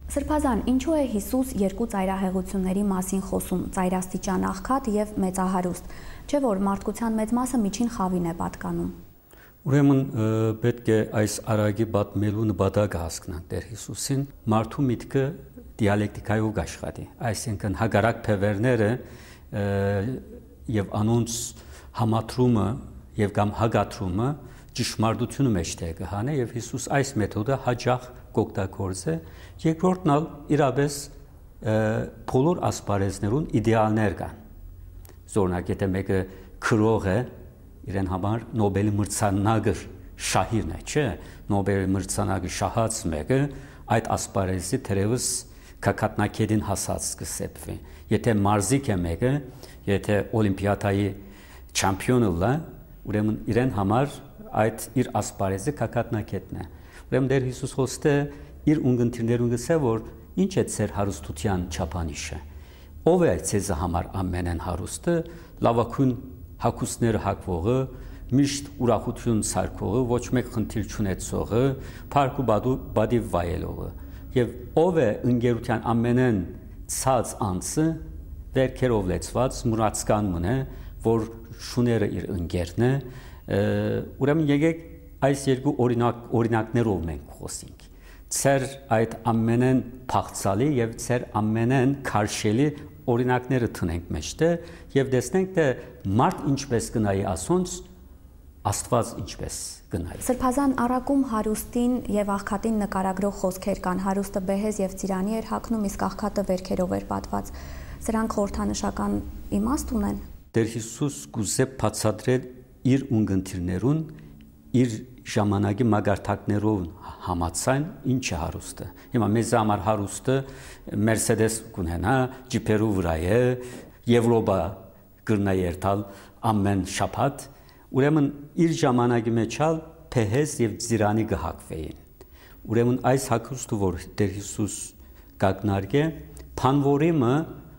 Սրբազան, ինչու է Հիսուս երկու ծայրահեղությունների մասին խոսում՝ ծայրաստիճան աղքատ եւ մեծահարուստ, չէ՞ որ մարդկության մեծ մասը միջին խավին է պատկանում։ Ուրեմն պետք է այս արագի պատմելու նպատակը հասկանանք Տեր Հիսուսին, մարդու միտքը դիալեկտիկայով աշխատի, այսինքն հակառակ փևերները եւ անոնց համատրումը եւ կամ հագատրումը ճշմարտությունը մեջտեղ կհանե եւ Հիսուս այս մեթոդը հաճախ կօգտագործե։ Երկրորդն ալ իրապես բոլոր ասպարեզներուն իդեալներ կան։ Օրինակ, եթե մեկը քրող է, իրեն համար Նոբելի մրցանակը շահիրն է, չէ՞։ Նոբելի մրցանակը շահած մեկը այդ ասպարեզի թերևս կակատնակետին հասած կսեպվի։ Եթե մարզիկ է մեկը, եթե օլիմպիադայի չամպիոնը լա, ուրեմն իրեն համար այդ իր ասպարեզը կակատնակետն է։ Ուրեմն Տեր Հիսուս խոստը իր ունգընտիրներուն գսե, որ ինչ է ծեր հարստության չափանիշը։ Ով է ցեզ համար ամենեն հարուստը, լավագույն հագուստները հագվողը, միշտ ուրախություն սարքողը, ոչ մեկ խնդիր չունեցողը, փառք ու բադիվ վայելողը։ Եվ ով է ընկերության ամենեն ցած անձը, վերքերով լեցված մուրացկան մնե, որ շուները իր ընկերն է, ուրեմն եկեք այս երկու օրինակներով մենք խոսենք։ Ծեր այդ ամենեն փախցալի եւ ծեր ամենեն քարշելի օրինակները տնենք մեջտեղ եւ տեսնենք թե մարդ ինչպես կնայի ասոնց Աստված ինչպես կնայի։ Սրբազան առակում հարուստին եւ աղքատին նկարագրող խոսքեր կան, հարուստը բեհեզ եւ ծիրանի էր հագնում, իսկ աղքատը վերքերով էր պատված։ Սրանք խորհրդանշական իմաստ ունեն։ Տեր Հիսուս կուզե բացատրել իր ունգընտիրներուն իր ժամանակի մագարտակներով համացան ինչ է հարուստը։ Հիմա մեզ համար հարուստը Mercedes կունենա, ջիպերու վրա է, Եվրոպա կրնա երթալ ամեն շաբաթ, ուրեմն իր ժամանակի մեջ ալ փեհեզ եւ ծիրանի գահակվեին։ Ուրեմն այս հագուստը, որ Տեր Հիսուս կակնարկե, փանվորիմը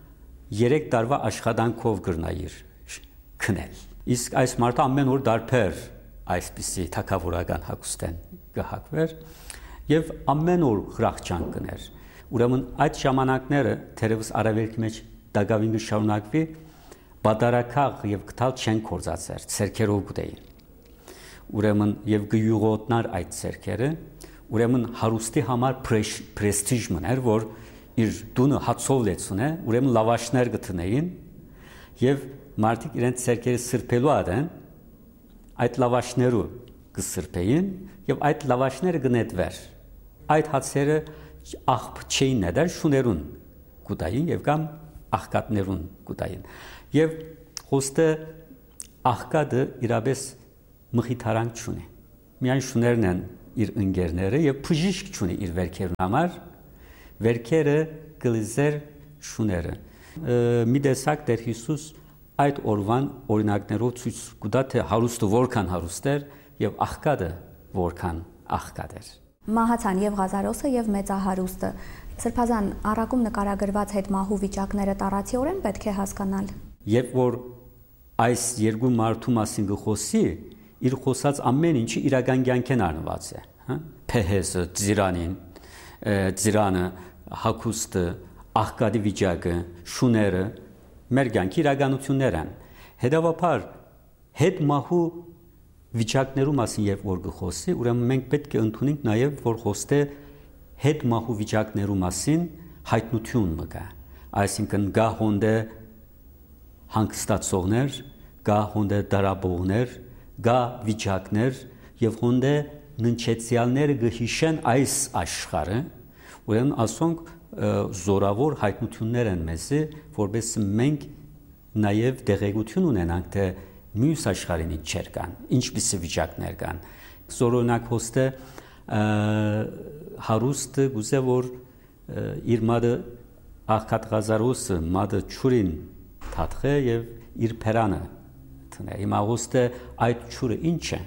3 տարվա աշխատանքով կրնա իր քնել։ Իսկ այս մարդը ամեն օր դարբեր այսպիսի թակավորական հագուստեն կհագվեր եւ ամեն օր խրախճան կներ։ Ուրեմն այդ ժամանակները թերևս արևելքի մեջ դակավին կշարունակվի, բادرակաղ եւ գտալ չեն կորզածեր, ցերքերով գտեին։ Ուրեմն եւ գյուղոտնար այդ ցերքերը, ուրեմն հարուստի համար պրեստիժ մներ, որ իր դունը հացով լեցուն է, ուրեմն լավաշներ գտնեին եւ մարդիկ իրենց ցերքերը սրբելու ադեն այդ լավաշներու կսրբեին եւ այդ լավաշները կնետվեր։ Այդ հացերը աղբ չէին նետել, շուներուն կուտային եւ կամ աղքատներուն կուտային։ Եվ խոստը աղքատը իրապես մխիթարանք չունի։ Միայն շուներն են իր ընկերները եւ բժիշկ չունի իր վերքերուն համար, վերքերը գլիզեր շուները։ Մի տեսակ Տեր Հիսուս այդ օրվան օրինակներով ցույց կտա թե հարուստը որքան հարուստ էր եւ աղքատը որքան աղքատ էր։ Մահացան եւ Ղազարոսը եւ մեծահարուստը։ Սրբազան առակում նկարագրված հետմահու վիճակները տարածիորեն պետք է հասկանալ։ Երբ որ այս երկու մարդու մասին գխոսի, իր խոսած ամեն ինչը իրական կյանքեն արնված է, հա։ Փեհեզը, ծիրանը, հագուստը, աղքատի վիճակը, շուները մեր կյանքի իրականություններ են։ Հետևաբար հետմահու վիճակներու մասին երբ որ գխոսի, ուրեմն մենք պետք է ընդունենք նաև որ խոստե հետմահու վիճակներու մասին հայտնություն մգա։ Այսինքն գա հոնդե հանգստացողներ, գա հոնդե դարաբողներ, գա վիճակներ եւ հոնդե ննչեցյալները գհիշեն այս աշխարհը, ուրեմն ասոնք զորավոր հայտնություններ են մեզի, որպես մենք նաև դեղեցություն ունենանք, թե մյուս աշխարհին ինչեր կան, ինչպիսի վիճակներ կան։ Զորօրինակ հոստը հարուստը գուզե որ իր մադը աղքատ Ղազարոսը մադը ճուրին թաթխե եւ իր փերանը տնե։ Հիմա հոստը այդ ճուրը ինչ է։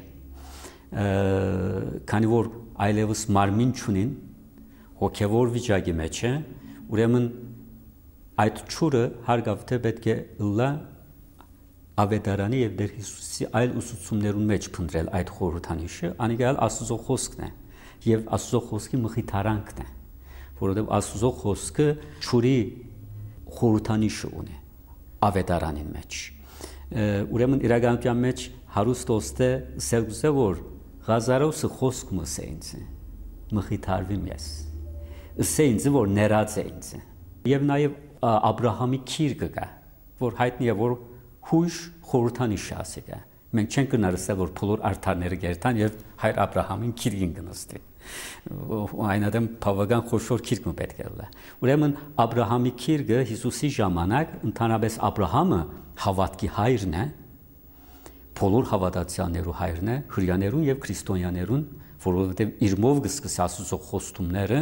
Քանի որ այլևս մարմին չունին, հոգևոր վիճակի մեջ է, ուրեմն այդ ճուրը հարգավթե պետք է լա ավետարանի եւ Տեր Հիսուսի այլ ուսուցումներուն մեջ փնտրել այդ խորհրդանիշը, անիկալ Աստծո խոսքն է եւ Աստծո խոսքի մխիթարանքն է, որովհետև Աստծո խոսքը ճուրի խորհրդանիշ ունի ավետարանին մեջ։ Ուրեմն իրականության մեջ հարուստ ոստը սերգուզե որ Ղազարոսը խոսք մսեինց մխիթարվի մեզ սեինց որ ներած էինց եւ նաեւ Աբրահամի քիրկը կա որ հայտնի է որ հույժ խորհրդանիշ ասիկա մենք չենք գնարսել որ փոլոր արդարները գերտան եւ հայր Աբրահամին քիրին գնստի այնադեմ բավական խոշոր քիրք պետք է լա ուրեմն Աբրահամի քիրկը Հիսուսի ժամանակ ընդհանրապես Աբրահամը հավատքի հայրն է բոլոր հավատացյալներու հայրն է հրյաներուն եւ քրիստոնյաներուն որովհետեւ իրմով կսկսի Աստծո խոստումները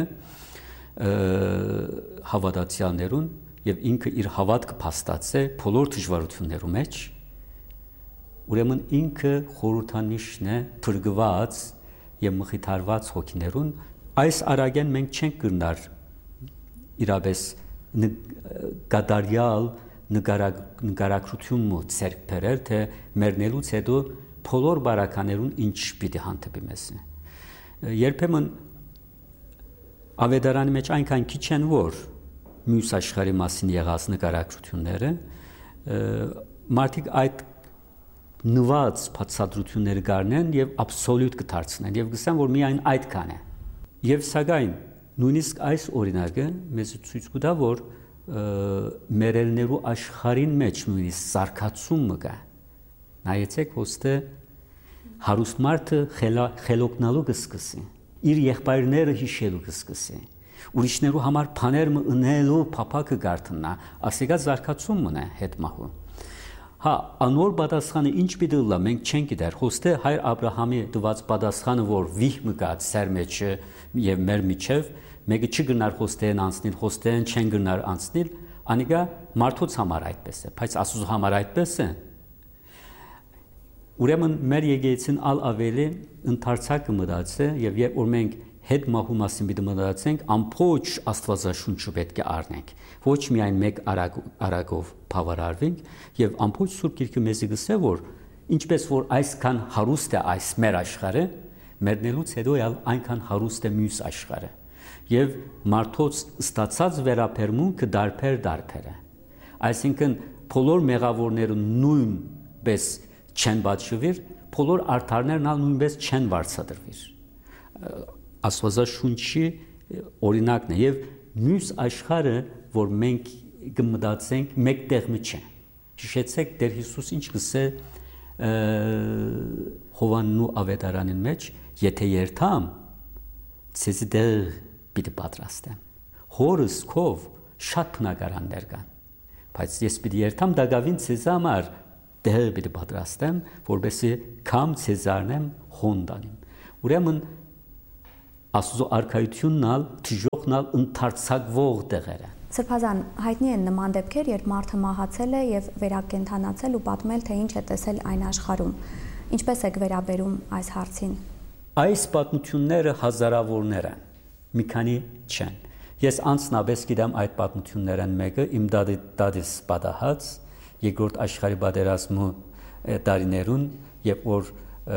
հավատացյալներուն եւ ինքը իր հավատքը փաստացե բոլոր դժվարություններու մեջ ուրեմն ինքը խորհրդանիշն է փրկված եւ մխիթարված հոգիներուն այս արագեն մենք չենք գտնար իրապես գադարյալ նկարագրություն մոտ ցերկ բերել թե մեռնելուց հետո բոլոր բարականերուն ինչ պիտի հանդիպի մեզ երբեմն ավետարանի մեջ այնքան քիչ են որ մյուս աշխարհի մասին եղած նկարագրությունները մարդիկ այդ նված բացատրությունները գարնեն եւ աբսոլյուտ կդարձնեն եւ գսեն որ միայն այդքան է եւ սակայն նույնիսկ այս օրինակը մեզ ցույց կտա որ մերելներու աշխարհին մեջ նույնիսկ զարգացումը կա նայեցեք ոստը հարուստ մարդը խելոքնալու կսկսի իր եղբայրները հիշելու կսկսի ուրիշներու համար բաներ մնելու փափակը գարտնա ասիկա զարգացումն է հետմահու հա անոր պատասխանը ինչ պիտի լա մենք չենք գիտեր հոստե հայր Աբրահամի տված պատասխանը որ վիհ մգած սեր մեջը եւ մեր միջև մեկը չգնար հոստեն անցնել հոստեն չեն գնար անցնել անիկա մարդոց համար այդպես է բայց Աստծո համար այդպես է ուրեմն մեր եկեցին ալ ավելի ընդարձակը մտածե եւ երբ որ մենք հետ մահու մասին պիտի մտածենք ամբողջ Աստվածաշունչը պետք է առնենք ոչ միայն մեկ արագով բավարարվենք եւ ամբողջ Սուրբ Գիրքը մեզ գսե որ ինչպես որ այսքան հարուստ է այս մեր աշխարհը մեռնելուց հետո այնքան հարուստ է մյուս աշխարհը եւ մարդոց ստացած վերապերմունքը դարբեր է այսինքն բոլոր մեղավորները նույնպես չեն բացվիր բոլոր արդարներն նույնպես չեն վարձատրվիր Աստվածաշունչի օրինակն է եւ մյուս աշխարհը որ մենք կմտածենք մեկտեղ մի չէ հիշեցեք Տեր Հիսուս ինչ գսե Հովաննու ավետարանին մեջ եթե երթամ ցեզի դեր պիտի պատրաստեմ հորս քով շատ բնակարաններ կան բայց ես պիտի երթամ դակավին ցեզ համար դեր պիտի պատրաստեմ որովհետեւ կամ ցեզարնեմ հոնդանիմ ուրեմն Աստծո արքայություննալ դժողնալ ընդարձակվող տեղերը Սրբազան հայտնի են նման դեպքեր երբ մարդը մահացել է եւ վերակենդանացել ու պատմել թե ինչ է տեսել այն աշխարհում ինչպես եք վերաբերում այս հարցին Այս պատմությունները հազարավորներ են մի քանի չեն ես անցնաբես գիտեմ այդ պատմություններն մեկը իմ դադիս պատահած երկրորդ աշխարհի պատերազմու տարիներուն երբ որ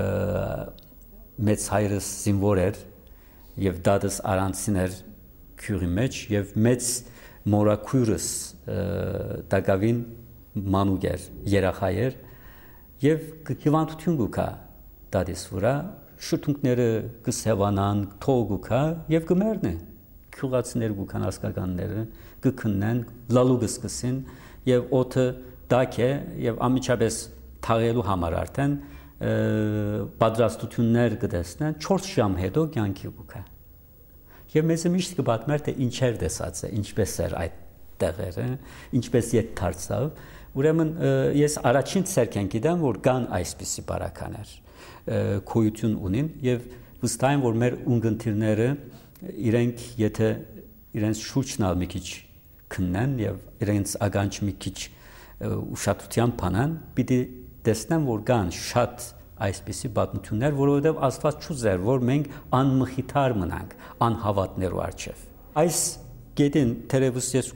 մեծ հայրս զինվոր էր եւ դադս արանցիներ քյուրի մեջ եւ մեծ մորակույրս դակավին մանուգեր երախայեր եւ հիվանդություն գուկա դադիս վրա շուտունքները կսևանան թողուկա եւ գմերնը քյուղացիներ գուկան ասկականները կքննեն լալու կսկսին եւ օդը դակ է եւ ամիջապես թաղելու համար արդեն պատրաստություններ կտեսնեն 4 ժամ հետո կյանքի գուկա եւ մեզ միշտ կպատմեր թե ինչեր տեսած է ինչպես էր այդ տեղերը ինչպես իդ դարձավ ուրեմն ես առաջին ցերքեն գիտեմ որ կան այսպիսի բարականեր քույություն ունին եւ վստահ եմ որ մեր ունգընտիրները իրենք եթե իրենց շուրջնալ մի քիչ քննեն եւ իրենց ագանջ մի քիչ ուշադրությամբ բանան պիտի տեսնեմ որ կան շատ այսպիսի պատմություններ որովհետև Աստված չուզեր որ մենք անմխիթար մնանք անհավատներու առջև այս գետին թերևս ես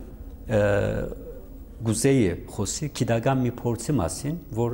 գուզեի խոսի քիդական մի փորձի մասին որ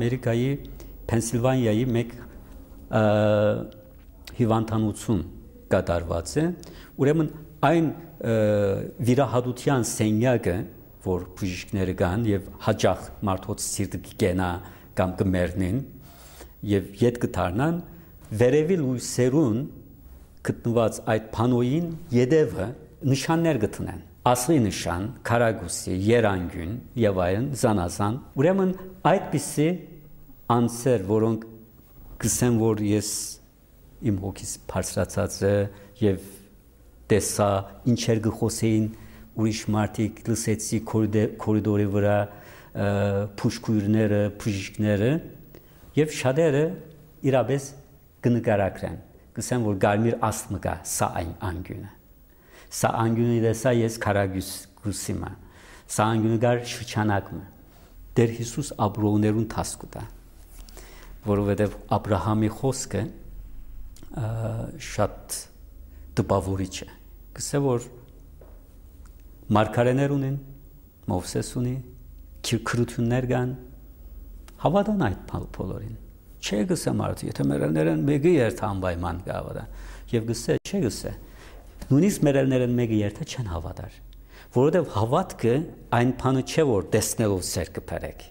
Ամերիկայի Փենսիլվանիայի մեկ հիվանդանոցում կատարված է, ուրեմն այն վիրահատության սենյակը, որ բժիշկները կան եւ հաճախ մարդոց սիրտը կգենա կամ կմեռնին եւ յետ կդառնան, վերևի լույսերուն գտնված այդ փանոյին յետևը նշաններ գտնեն, ասլի նշան, քարագուսի, երանգուն եւ այլն զանազան, ուրեմն այդպիսի անձեր, որոնք գսեն, որ ես իմ հոգիս բարձրացած է եւ տեսա ինչեր գխոսեին ուրիշ մարդիկ, լսեցի կորիդորի վրա փուշկույրները, բժիշկները եւ շատերը իրապես կնկարագրեն, գսեն, որ գարմիր աստմը կա, սա այն անգյունը, սա անգյունի դեսա ես քարագուսիմա, սա անգյունը գար շրջանակը, Տեր Հիսուս ապրողներուն տասկու տա, որովհետև Աբրահամի խոսքը շատ տպավորիչ է, գսե, որ մարգարեներ ունեն, Մովսես ունի, քրություններ կան, հավատան այդ բոլորին, չէ գսե մարդը, եթե մերելներն մեկը երթ անպայման կհավատա, եւ գսե, չէ գսե, նույնիսկ մերելներն մեկը երթը չեն հավատար, որովհետև հավատքը այն բանը չէ, որ տեսնելով սեր կբերեք,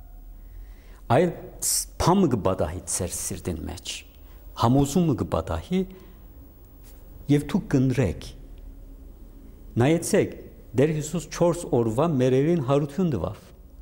այլ փամը կբադահի ձեր սիրտին մեջ, համոզումը կբադահի եւ դուք կընտրեք, նայեցեք, Տեր Հիսուս 4 օրվա մերերին հարություն տվավ,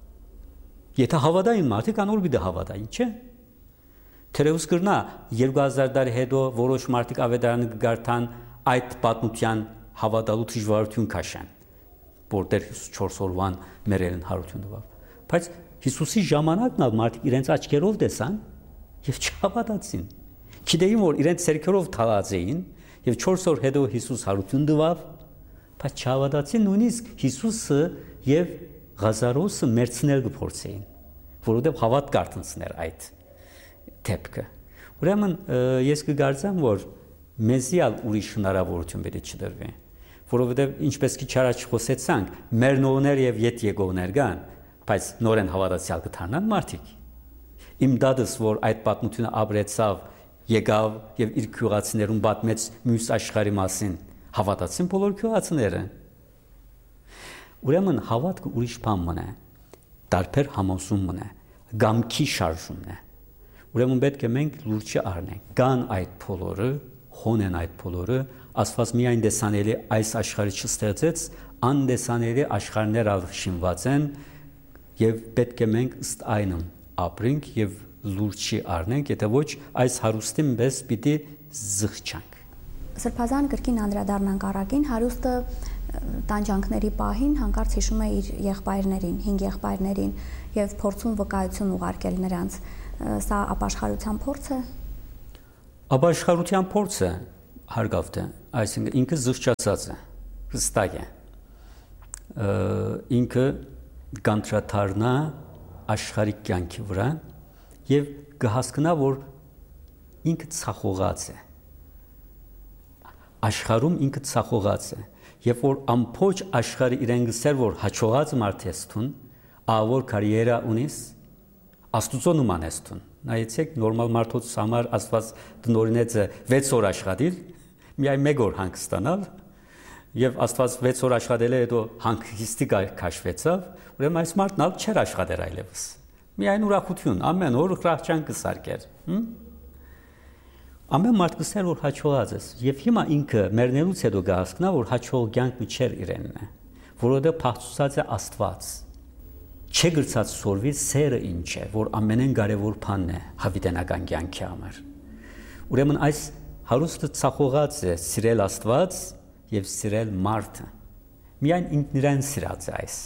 եթե հավատային մարդիկ անոր պիտի հավատային, չէ, թերևս կրնա 2000 տարի հետո որոշ մարդիկ ավետարանը կգարթան այդ պատմության հավատալու դժվարություն քաշեն, որ Տեր Հիսուս 4 օրվան մերերին հարություն տվավ, բայց Հիսուսի ժամանակն ալ մարդիկ իրենց աչքերով տեսան եւ չհավատացին, գիտեին, որ իրենց ցերքերով թալած էին եւ 4 օր հետո Հիսուս հարություն տվավ, բայց չհավատացին նույնիսկ Հիսուսը եւ Ղազարոսը մերցնել կփորձեին, որովհետեւ հավատ կարտնցներ այդ դեպքը։ Ուրեմն ես կգարձեմ, որ մեզիալ ուրիշ հնարավորություն պետք է չդրվի, որովհետեւ ինչպես քիչ առաջ խոսեցանք, մերնողներ եւ յետ եկողներ կան, բայց նորեն հավատացյալ կդառնան մարդիկ։ Իմ դադս, որ այդ պատմությունը ապրեցավ, եկավ եւ իր քյուղացիներուն պատմեց մյուս աշխարհի մասին, հավատացին բոլոր քյուղացիները։ Ուրեմն հավատքը ուրիշ բան մնա, տարբեր համոզում մնա, գամքի շարժումն է։ Ուրեմն պետք է մենք լուրջ առնենք, կան այդ բոլորը, հոնեն այդ բոլորը, Աստված միայն դեսանելի այս աշխարհը չստեղծեց, անդեսանելի աշխարհներ շինված են եւ պետք է մենք ըստ այնմ ապրենք եւ լուրջ առնենք, եթե ոչ այս հարուստին պես պիտի զղջանք։ Սրբազան գրքին անդրադառնանք առակին, հարուստը տանջանքների պահին հանկարծ հիշում է իր եղբայրներին, 5 եղբայրներին եւ փորձում վկայություն ուղարկել նրանց։ Սա ապաշխարության փորձ է։ Ապաշխարության փորձը հարգավտ է, այսինքն ինքը զղջացած է, հստակ է։ Ինքը կանտրադառնա աշխարհիկ կյանքի վրա եւ կհասկանա, որ ինքը ցախողած է։ Աշխարհում ինքը ցախողած է, երբ որ ամբողջ աշխարհը իրեն գսեր, որ հաջողած մարդ ես տուն, ավոր կարիերա ունիս, Աստուծո նման ես տուն։ Նայեցեք, նորմալ մարդոց համար Աստված դնորինեց 6 օր աշխատիր, միայն 1 օր հանգստանալ, եւ Աստված 6 օր աշխատել է, հետո հանգստի քաշվեցավ, ուրեմն այս մարդն ալ չէր աշխատել այլևս։ Միայն ուրախություն, ամեն օր ուրախ կսարկեր։ Ամեն մարդ կսեր, որ հաջողած ես, եւ հիմա ինքը մեռնելուց հետո կհասկանա, որ հաջող կյանքը չէր իրենն է, որովհետեւ փախչած է Աստված։ Չէ գրծած սորվի սերը ինչ է, որ ամենեն կարևոր բանն է հավիտենական կյանքի համար։ Ուրեմն այս հարուստը ցախողած է սիրել Աստված եւ սիրել մարդը։ Միայն ինքնիրեն սիրած է այս։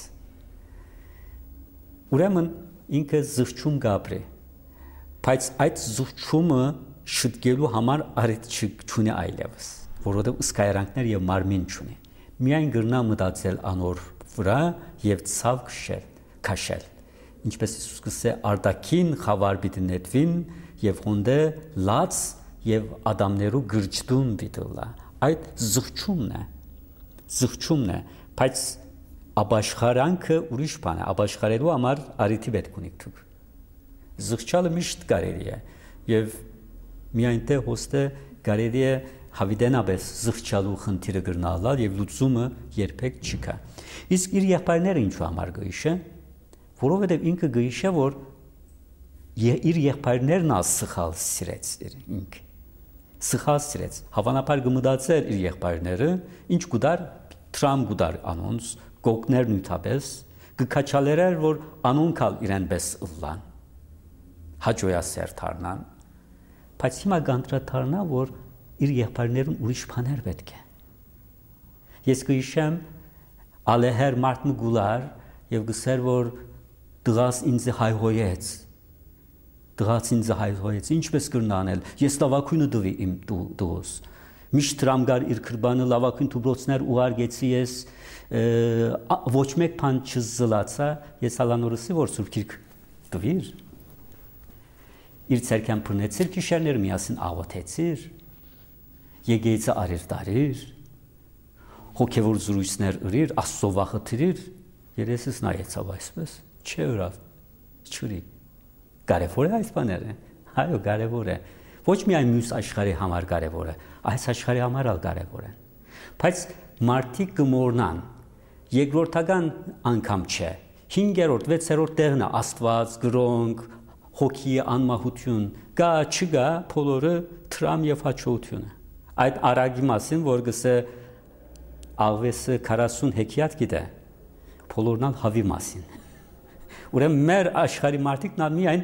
Ուրեմն ինքը զղջում կապրի, բայց այդ զղջումը շտկելու համար արիթ չունի այլևս, որովհետև ըսկայրանքներ եւ մարմին չունի։ Միայն գրնա մտածել անոր վրա եւ ցավ քաշել։ Ինչպես Հիսուս կսե արտաքին խավար պիտի նետվին եւ հոնդե լաց եւ ադամներու գրճտուն պիտի։ Այդ զղջումն է, բայց ապաշխարանքը ուրիշ բան է, ապաշխարելու համար արիթի պետք ունի դուք։ Զղջալը միշտ կարելի է եւ միայն թե հոստը կարելի է հավիտենաբես զղջալու խնդիրը կրնալալ եւ լուծումը երբեք չկա։ Իսկ իր եղբայրները ինչու համար գիշե, որովհետեւ ինքը գիշե որ իր եղբայրներն ասխալ սիրեց ինքը։ Սխալ սիրեց։ Հավանաբար գմդացեր իր եղբայրները, ինչ գուդար տրամ գուդար անոնց, գոգներ նույնապես գկաչալերեր որ անոնքալ իրեն բես ըլլան։ Հաջոյասեր դառնան։ Բայց հիմա գանդրադառնա որ իր եղբայրներուն ուրիշ բաներ պետք է։ Ես գիշեմ ալեհեր մարդ մգուլար եւ գսեր որ դղաս ինձ հայհոյեց։ Դղաս ինձ հայհոյեց, ինչպես կրնանել։ Ես լավակույնը դվի իմ դուս։ Միշտ տրամգար իր քրբանը լավակույն դուբրոցներ ուղարկեցի ես ոչ մեկ բան չզլացա, ես հալանորսի որ Սուրբ Գիրք դվիր։ Իր ցերքան բռնեցիր գիշերներ միասին աղոթեցիր։ Եկեցի արիր տարիր։ Հոգևոր զրույցներ ըրիր, Աստծո վախը թրիր։ Երեսս նայեցավ այսպես։ Չէ ուրավ։ Չուրի։ Կարևոր է այս բաները։ Այո, կարևոր է։ Ոչ միայն մյուս աշխարհի համար կարևոր է, այս աշխարհի համար էլ կարևոր է։ Բայց մարդիկ կմոռնան երկրորդական անգամ չէ։ 5-րդ, 6-րդ տեղն է Աստված, գրոնք, հոգի անմահություն, գա չգա բոլորը տրամ եւ հաջողությունը։ Այդ արագի մասին, որ գսե աղվեսը 40 հեքիաթ գիտե, բոլորն ալ հավի մասին։ Ուրեմն մեր աշխարհի մարդիկ նա միայն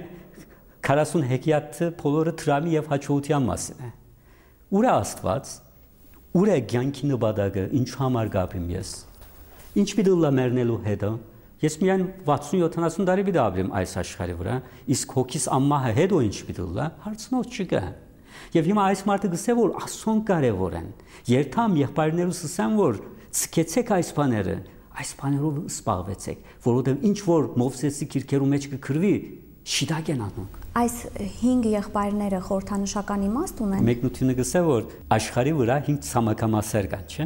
40 հեքիաթը բոլորը տրամի եւ հաջողության մասին է։ Ուր է Աստված, ուր է ցանկի նպատակը, ինչ համար գաբրիմ ես։ Ինչ պիտի լա մեռնելու հետո։ Ես միայն 60-70 տարի պիտի ապրեմ այս աշխարհի վրա, իսկ հոգիս ամմահը հետո ինչ պիտի լա, հարցնոց չկա։ Եվ հիմա այս մարդը գսե որ ասոն կարևոր են։ Երթամ եղբայրներուս ասեմ որ ցկեցեք այս բաները, այս բաներով սպառվեցեք, որովհետև ինչ որ Մովսեսի քիրքերու մեջ կգրվի, շիտակ են անում։ Այս 5 եղբայրները խորհրդանշական իմաստ ունեն։ Մեկնությունը գսե որ աշխարհի վրա 5 ցամաքամասեր կան, չէ՞։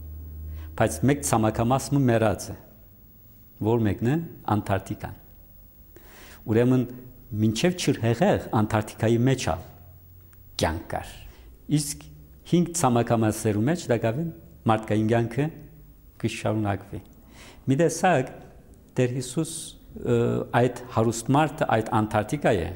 Բայց մեկ ցամաքամասը մեռած է։ Որ մեկն է Անտարկտիկան։ Ուրեմն մինչև չրհեղեղ Անտարկտիկայի մեջ է կյանք կար։ Իսկ 5 ցամաքամասերու մեջ դակավին մարդկային կյանքը կշարունակվի։ Մի տեսակ Տեր Հիսուս այդ հարուստ մարդը այդ Անտարկտիկա է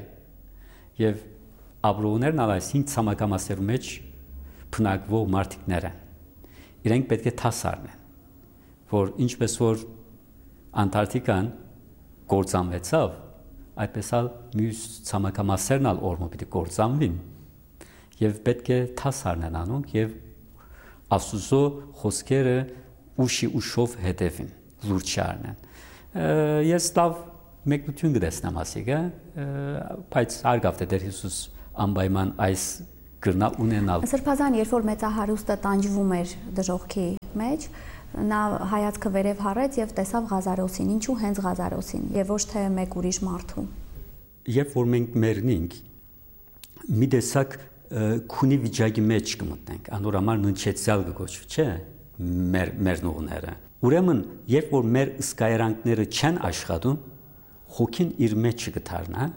եւ ապրողներն այս 5 ցամաքամասերու մեջ բնակվող մարդիկներ են։ Իրենք պետք է թասարնեն, որ ինչպես որ Անտարկտիկան գործանվեցավ, այդպես էլ մյուս ցամաքամասերն ալ օրմը պիտի գործանվին եւ պետք է թասարնեն անոնք եւ Աստուծո խոսքերը ուշով հետևին, լուրջ չառնեն։ Ես լավ մեկնություն կտեսնեմ ասիկա, բայց հարգավ թե Տեր Հիսուս անպայման այս գրնա ունենալ։ Սրբազան, երբ որ մեծահարուստը տանջվում էր դժոխքի մեջ, նա հայացքը վերև հառեց եւ տեսավ Ղազարոսին, ինչու հենց Ղազարոսին եւ ոչ թե մեկ ուրիշ մարդու։ Երբ որ մենք մեռնենք, մի տեսակ քունի վիճակի մեջ կմտնենք, անորամար ննչեցյալ կգոչվի, չէ՞, մեր նողները։ Ուրեմն, երբ որ մեր ըսկայրանքները չեն աշխատում, հոգին իր մեջ կդառնա,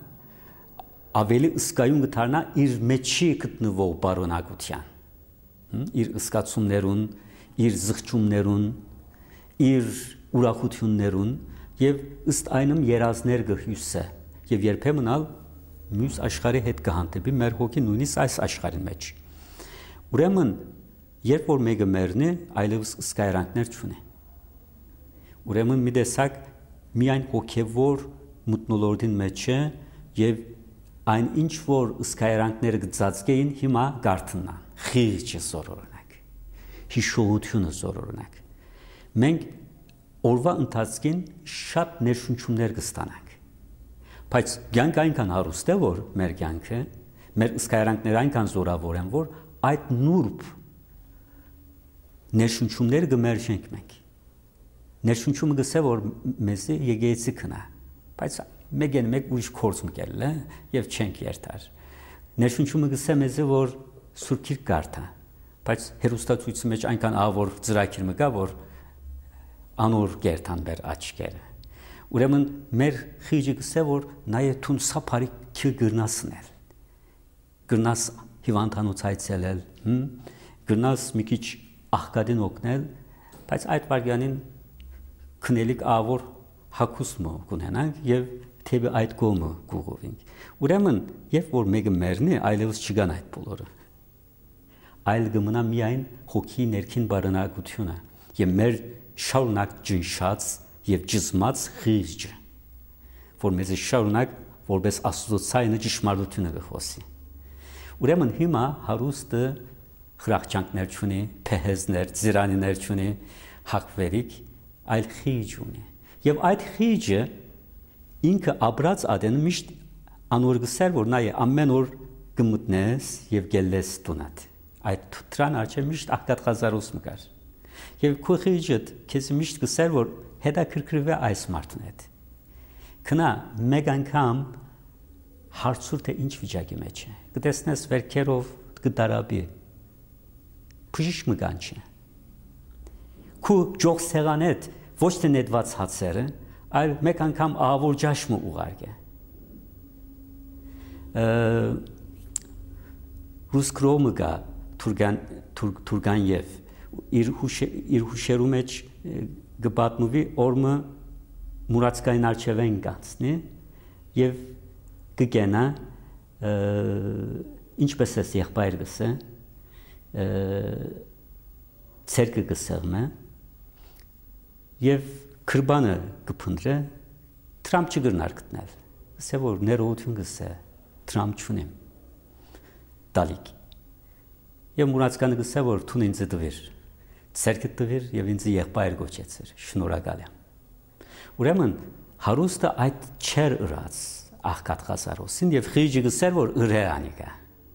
ավելի ըսկայուն կդառնա իր մեջի գտնվող բարոնակության։ Իր ըսկացումներուն, իր զղջումներուն, իր ուրախություններուն եւ ըստ այնմ երազներ կհյուսե եւ երբեմն ալ մյուս աշխարհի հետ կհանդիպի մեր հոգին նույնիսկ այս աշխարհի մեջ։ Ուրեմն երբ որ մեկը մեռնի, այլևս ըսկայրանքներ չունի։ Ուրեմն մի տեսակ միայն հոգևոր մթնոլորտին մեջ է եւ այն ինչ որ ըսկայրանքները գծածկեին հիմա գարթնան, խիղճը զորորոնակ, հիշողությունը զորորոնակ։ Մենք օրվա ընթացքին շատ ներշնչումներ կստանանք։ Բայց կյանքը այնքան հարուստ է, որ մեր կյանքը, մեր ըսկայրանքները այնքան զորավոր են, որ այդ նուրբ ներշնչումները կմերժենք մենք։ Ներշնչումը գսե որ մեզի եկեցի քնա, բայց մեկ ուրիշ կորց մկել է եւ չենք երթար։ Ներշնչումը գսե մեզի որ Սուրբ Գիրք կարդա, բայց հերոստացույցի մեջ այնքան ավոր ծրագիր մկա, որ անոր կերտան մեր աչքերը։ Ուրեմն մեր խիղճը գսե որ նաեւ թուն սափարի գրնասնել։ Գրնաս հիվանդանոց այցելել, գնաս մի քիչ աղքատին օգնել, բայց այդ վարյանին քնելիք ավոր հակուսմը կունենանք եւ թեւի այդ կողմը կուղովենք։ Ուրեմն, երբ որ մեկը մեռնի, այլևս չգան այդ բոլորը։ Այլ կմնա միայն հոգի ներքին բարնակությունը եւ մեր շարունակ ճնշած եւ ճզմած խիղճը, որ մեզ շարունակ որպես Աստծո ցայնը ճշմարտությունը կխոսի։ Ուրեմն հիմա հարուստը խրախճանքներ չունի, փեհեզներ, ծիրանիներ չունի, հակվերիկ, այլ խիղճ ունի։ Եվ այդ խիղճը ինքը ապրած ադեն միշտ անոր գսեր, որ նայ ամեն օր կմտնես եւ գելես տունատ։ Այդ թրան արջե միշտ աղքատ խազարոս մկար։ Եվ քո խիղճը քեզ միշտ գսեր, որ հետաքրքրվե այս մարդուն հետ։ Քնա մեկ անգամ հարցուր թե ինչ վիճակի մեջ է։ Կտեսնես վերքերով կդարաբի։ Բժիշկ մգան չէ։ Քո ջող սեղանետ ոչ թե նետված հացերը, այլ մեկ անգամ ավոր ջաշմը ուղարկե։ Ռուսկրոմը գա Թուրգանև իր հուշերու մեջ գբատնուվի օրմը մուրացկային արջևեն կանցնի եւ կգենա ինչպես է եղբայր գսե ցերկը գսեղմը եւ քրբանը կփնդրե Թրամփ չգրնար գտնել ասե որ ներողություն գսե Թրամփ չունեմ դալիկ եւ մուրացկանը գսե որ թուն ինձ դվիր ցերկը դվիր եւ ինձ եղբայր գոչեցիր շնորհակալ եմ ուրեմն հարուստը այդ չեր ըրած աղքատ խասարոսին եւ խիղճը գսեր որ ըրե անիկա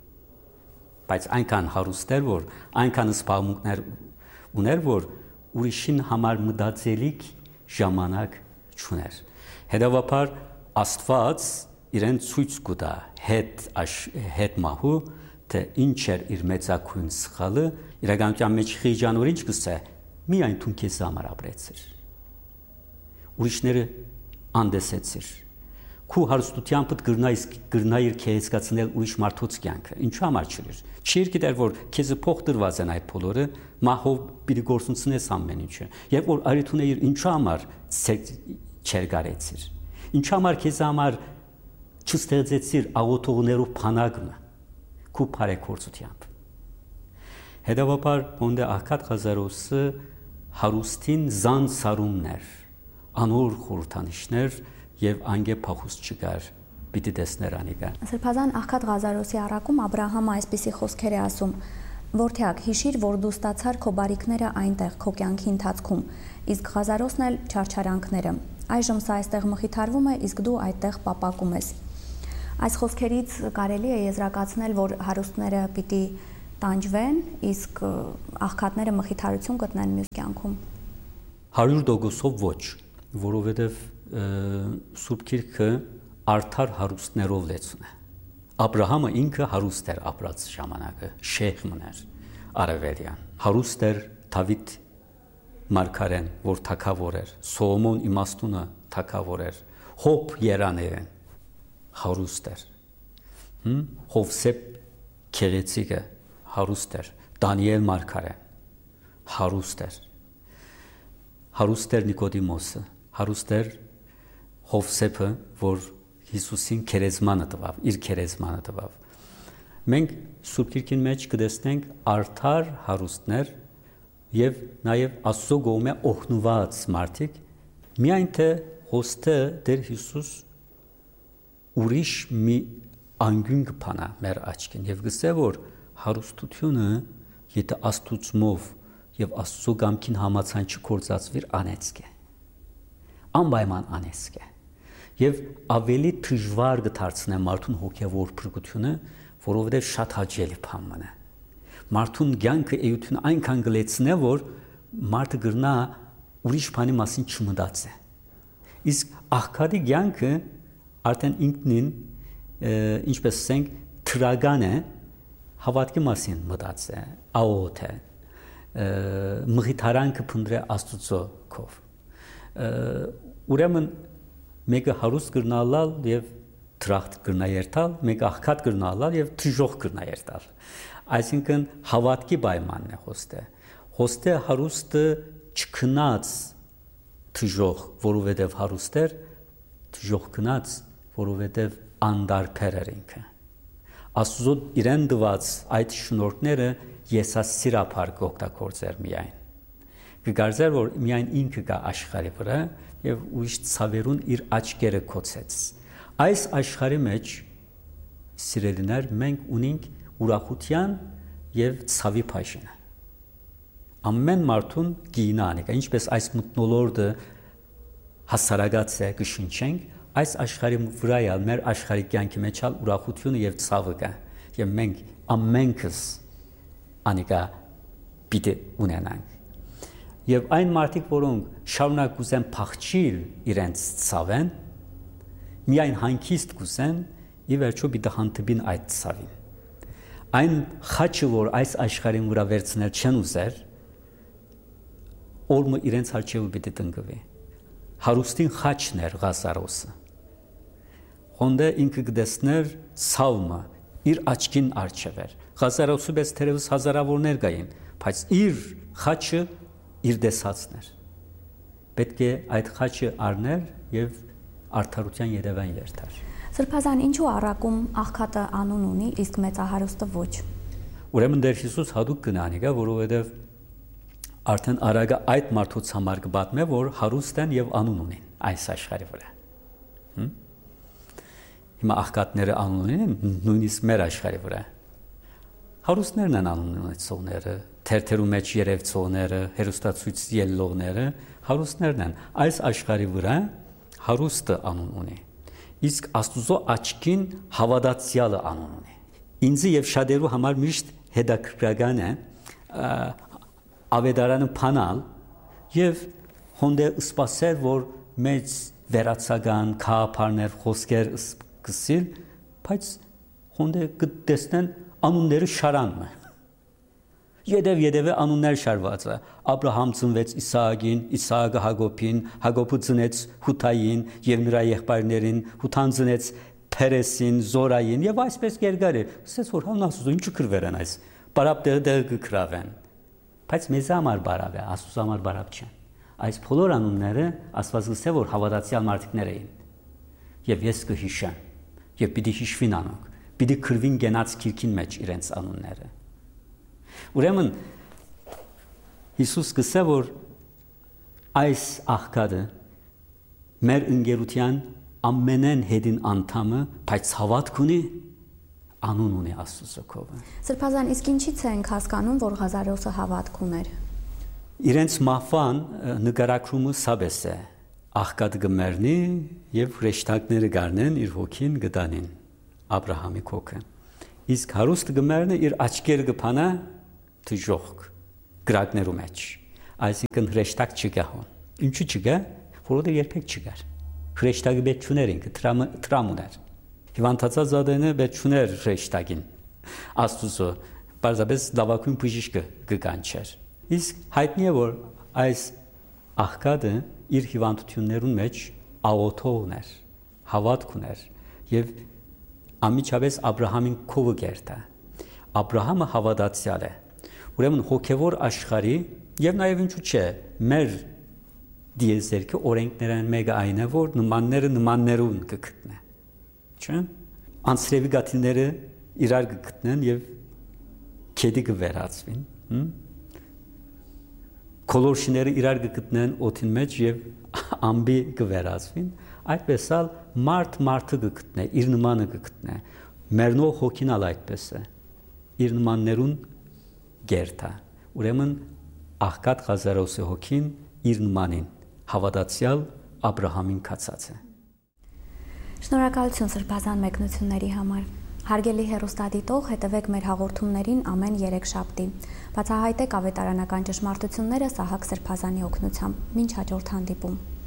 բայց այնքան հարուստ էր որ այնքան սպառնունքներ ուներ որ ուրիշին համար մտածելիք ժամանակ չուներ հետեւաբար Աստված իրեն ցույց կտա հետ մահու թե ինչ էր իր մեծակույն սխալը իրականության մեջ խիղճան ինչ գսե միայն թուն քեզ համար ապրեցիր ուրիշները անդեսեցիր քու հարստությամբ գրնայր քեզկացնել ուրիշ մարդոց կյանքը ինչու համար չլիր չի գիտեր որ քեզը փող դրված են այդ բոլորը մահով պիտի գործունեես ամեն ինչը երբ որ արիթունը իր ինչու համար չեր գարեցիր ինչու համար քեզ համար չստեղծեցիր աղոթողներով փանակը քու բարեգործությամբ հետևաբար ոնდե աղքատ խազարոսը հարուստին զան սարումներ անոր խորհրդանիշներ եւ անգե փախուս չկար պիտի տեսներ անիկա Սրբազան աղքատ Ղազարոսի առակում Աբ รา համը այսպիսի խոսքեր է ասում Որդեակ հիշիր որ դու ստացար քո բարիքները այնտեղ քո կյանքի ընթացքում իսկ Ղազարոսն էլ չարչարանքները այժմ սա այստեղ մխիթարվում է իսկ դու այդտեղ պապակում ես Այս խոսքերից կարելի է եզրակացնել որ հարուստները պիտի տանջվեն իսկ աղքատները մխիթարություն գտնեն մյուս կյանքում 100% ոչ որովհետեւ Սուրբ Գիրքը արդար հարուստներով լեցուն է Աբ รา համը ինքը հարուստ էր ապրած ժամանակը շեխմն էր արևելյան հարուստ էր Դավիթ մարգարեն որ թագավոր էր Սողոմոն իմաստունը թագավոր էր Հոբ երաներեն հարուստ էր Հովսեփ քեղեցիկը հարուստ էր Դանիել մարգարեն հարուստ էր Նիկոդիմոսը հարուստ էր Հովսեփը որ Հիսուսին քերեզմանը տվավ իր քերեզմանը տվավ մենք Սուրբ Գիրքին մեջ կտեսնենք արդար հարուստներ եւ նաեւ Աստծո կողմէ օգնված մարդիկ միայն թե հոստը դեր Հիսուս ուրիշ մի անգյուն կփանա մեր աչքին եւ գսե որ հարուստությունը եթե Աստծոմով եւ Աստծո կամքին համացան չկործածվիր անեցք է անպայման անեցք է եւ ավելի դժվար կդարձնե մարդուն հոգեվոր փրկությունը որովհետեւ շատ հաճելի բան է մարդուն կյանքը էությունը այնքան գլեցնե որ մարդը գրնա ուրիշ բանի մասին չմտածի իսկ աղքատի կյանքը արդեն ինքնին ինչպես ասենք թրագան է հավատքի մասին մտածի աղոթ է մղիթարանքը փնդրե Աստծո կով ուրեմն մեկը հարուստ գրնալալ եւ դրախտ գրնայերտալ մեկը աղքատ գրնալալ եւ դժոխք գրնայերտալ Այսինքն հավատքի պայմանն է խոստը։ Խոստը հարուստը չքնած թժող, որովհետև հարուստեր թժող քնած, որովհետև անդարբեր էր ինքը։ Աստծո իրեն դված այդ շնորհքները եսասիրափար կօգտագործեր միայն։ Կգարձեր, որ միայն ինքը կա աշխարհի վրա եւ ուրիշ ցավերուն իր աչքերը կոչեց։ Այս աշխարհի մեջ սիրելիներ մենք ունենք ուրախության եւ ցավի բաժինը։ Ամեն մարդուն գինանիկ, ինչպես այս մտնոլորտը հասարակած է կշնչենք, այս աշխարհի վրա է մեր աշխարհի կյանքի մեջ ուրախությունը եւ ցավը կա։ Եվ մենք ամենքս անիկա պիտի ունենանք։ Եվ այն մարդիկ, որոնք շարունակ կուզեն փախչիլ իրենց ցավեն, միայն հանգիստ կուզեն, ի վերջո պիտի հանդիպին այդ ցավին։ Այն խաչը, որ այս աշխարհին վրա վերցնել չեն ուզեր, օրը իրենց հաճեու պիտի տնկվի։ Հարուստին խաչն էր Ղազարոսը։ Հոնդե ինքը կդեսներ ցավը իր աչքին արջևեր։ Ղազարոսը պես թերևս հազարավորներ կային, բայց իր խաչը իր դեսածն էր։ Պետք է այդ խաչը առներ եւ արդարության երևան երթար։ Սրբազան, ինչու առակում աղքատը անուն ունի, իսկ մեծահարուստը ոչ։ Ուրեմն Տեր Հիսուս հատուկ կնանի գա, որովհետեւ արդեն արագը այդ մարդուց համար կբատմե, որ հարուստ են եւ անուն ունեն այս աշխարհի վրա։ Հիմա աղքատները անուն ունեն, նույնիսկ մեր աշխարհի վրա։ Հարուստներն են անուն ունեցողները, թերթերու մեջ երևցողները, հերոստացույց ելնողները, հարուստներն են։ Այս աշխարհի վրա հարուստը անուն ունի։ Իսկ Աստուծո աչքին հավատացյալը անուն ունի։ Ինձ եւ շատերու համար միշտ հետաքրքրական է ավետարանը փանալ եւ հոնդե սպասել, որ մեծ վերացական քահապարներ խոսքեր սկսել, բայց հոնդե կտեսնեն անունները շարանը։ Յետև անուններ շարված է։ Աբրահամ ծնվեց Իսահակին, Իսահակը Հակոբին, Հակոբը ծնեց Հութային եւ նրա եղբայրներին, Հութան ծնեց Փերեսին, Զորային եւ այսպես երկար է։ Ասես որ հանասուզո ինչու քրվերան այս։ Բարապ դեղ կգրավեն։ Բայց մեզ համար բարավ է, Աստծո համար բարավ չէ։ Այս բոլոր անունները Աստված գսե որ հավատացյալ մարդիկներ էին։ Եվ ես կհիշեմ, եւ պիտի հիշվին անոնք, պիտի քրվին գենաց քիրքին մեջ իրենց անունները։ Ուրեմն Հիսուս գսե որ այս աղքատը մեր ընկերության ամենեն հետին անդամը, բայց հավատք ունի, անուն ունի Աստծո կողը։ Սրբազան, իսկ ինչի՞ց ենք հասկանում, որ Ղազարոսը հավատք ուներ։ Իրենց մահվան նկարագրումը սաբես է, աղքատ գմերնի եւ հրեշտակները գարնեն իր հոգին գտանին Աբրահամի կողը։ Իսկ հարուստ գմերնը իր աչքերը կփանա թժող գրակներու մեջ, այսինքն հրեշտակ չկա հոն։ Ինչու չկա, որովհետեւ երբեք չկար։ Հրեշտակը պետք չուներ ինքը տրամ ուներ։ Հիվանդացած ադենը պետք չուներ հրեշտակին։ Աստուծո բարձրապես լավակույն բժիշկը կկանչեր։ Իսկ հայտնի է որ այս աղքատը իր հիվանդություններուն մեջ աղոթող ուներ, հավատք ուներ եւ ամիջապես Աբրահամին կովը գերտա։ Աբրահամը հավատացյալ է։ Ուրեմն հոգևոր աշխարհի եւ նաեւ ինչու՞ չէ մեր դիեզերքի օրենքներն մեկը այն է որ նմանները նմաններուն կգտնեն չէ անցրևի գաթիները իրար կգտնեն եւ քեդի կվերածվին կոլորշիները իրար կգտնեն օդին մեջ եւ ամբի կվերածվին այդպես ալ մարդը կգտնե իր նմանը կգտնե մերնո հոգին ալ այդպես է իր նմաններուն գերտա ուրեմն աղքատ Ղազարոսի հոգին իր նմանին հավատացյալ Աբրահամին կացած է։ Շնորհակալություն սրբազան մեկնությունների համար։ Հարգելի հեռուստադիտող, հետևեք մեր հաղորդումներին ամեն 3 շաբթի։ Բացահայտեք ավետարանական ճշմարտությունները Սահակ Սրբազանի օգնությամբ։ Մինչ հաջորդ հանդիպում։